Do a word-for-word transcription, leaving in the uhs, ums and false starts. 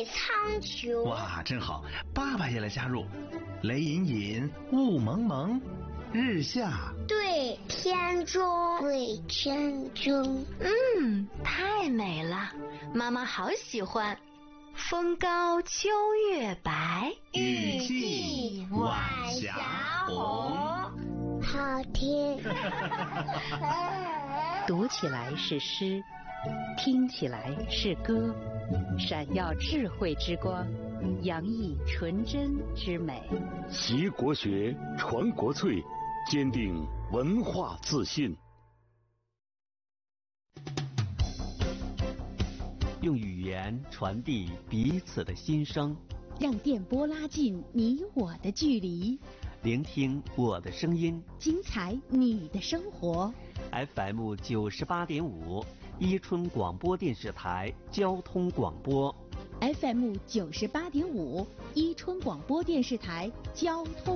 苍穹。 哇，真好！爸爸也来加入。雷隐隐，雾蒙蒙，日下对天中，对天中。 嗯，太美了，妈妈好喜欢。风高秋月白， 雨霁晚霞红。 好听。 读起来是诗，听起来是歌，闪耀智慧之光，洋溢纯真之美。 习国学，传国粹，坚定文化自信。 用语言传递彼此的心声， 让电波拉近你我的距离， 聆听我的声音， 精彩你的生活。 F M 九十八点五，伊春广播电视台交通广播。 F M 九十八点五，伊春广播电视台交通。